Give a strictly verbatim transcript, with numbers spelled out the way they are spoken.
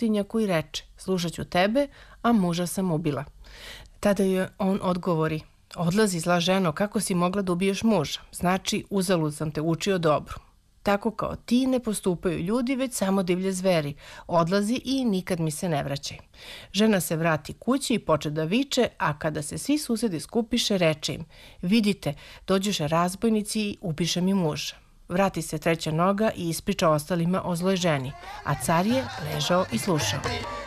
pustinjaku i reče: slušat ću tebe, a muža sam ubila. Tada joj on odgovori: odlazi, zla ženo, kako si mogla da ubiješ muža? Znači, uzalud sam te učio dobru. Tako kao ti ne postupaju ljudi, već samo divlje zveri. Odlazi i nikad mi se ne vraćaj. Žena se vrati kući i poče da viče, a kada se svi susedi skupiše, reče im: vidite, dođoše razbojnici i ubiše mi muža. Vrati se treća noga i ispriča ostalima o zloj ženi, a car je ležao i slušao.